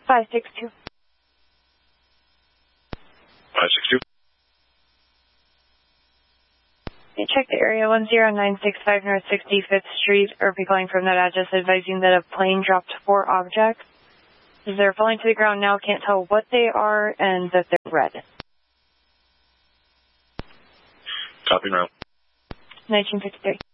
562. 562. You check the area 10965 North 65th Street, or be calling from that address advising that a plane dropped 4 objects. As they're falling to the ground now, can't tell what they are, and that they're red. Copy now. 1953.